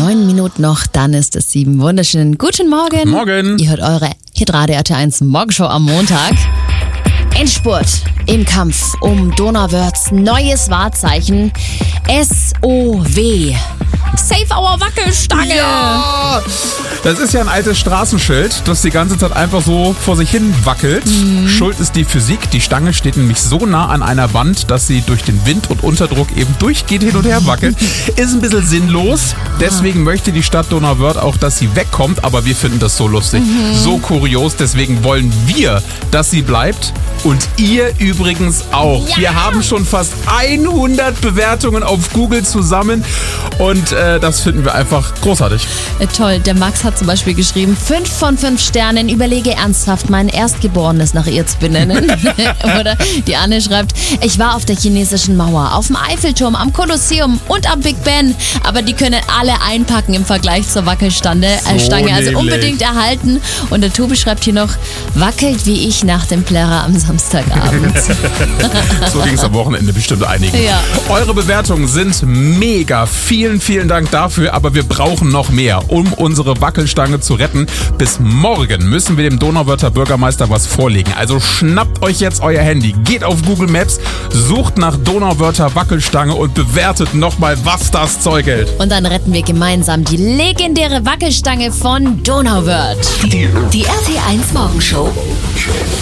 9 Minuten noch, dann ist es 7. Wunderschönen guten Morgen. Morgen. Ihr hört eure Hitradio RT1 Morgenshow am Montag. Endspurt im Kampf um Donauwörths neues Wahrzeichen SOW. Save our Wackelstange! Ja! Das ist ja ein altes Straßenschild, das die ganze Zeit einfach so vor sich hin wackelt. Schuld ist die Physik. Die Stange steht nämlich so nah an einer Wand, dass sie durch den Wind und Unterdruck eben durchgeht, hin und her wackelt. Ist ein bisschen sinnlos. Deswegen möchte die Stadt Donauwörth auch, dass sie wegkommt. Aber wir finden das so lustig, so kurios. Deswegen wollen wir, dass sie bleibt. Und ihr übrigens auch. Ja! Wir haben schon fast 100 Bewertungen auf Google zusammen. Und das finden wir einfach großartig. Toll, der Max hat zum Beispiel geschrieben, 5 von 5 Sternen, überlege ernsthaft, mein Erstgeborenes nach ihr zu benennen. Oder die Anne schreibt, ich war auf der chinesischen Mauer, auf dem Eiffelturm, am Kolosseum und am Big Ben. Aber die können alle einpacken im Vergleich zur Wackelstange. Stange, also unbedingt erhalten. Und der Tobi schreibt hier noch, wackelt wie ich nach dem Plärrer am Samstagabend. So ging es am Wochenende bestimmt einigen. Ja. Eure Bewertungen sind mega. Vielen, vielen Dank dafür. Aber wir brauchen noch mehr, um unsere Wackelstange zu retten. Bis morgen müssen wir dem Donauwörther Bürgermeister was vorlegen. Also schnappt euch jetzt euer Handy, geht auf Google Maps, sucht nach Donauwörther Wackelstange und bewertet nochmal, was das Zeug hält. Und dann retten wir gemeinsam die legendäre Wackelstange von Donauwörth. Die RT1 Morgenshow.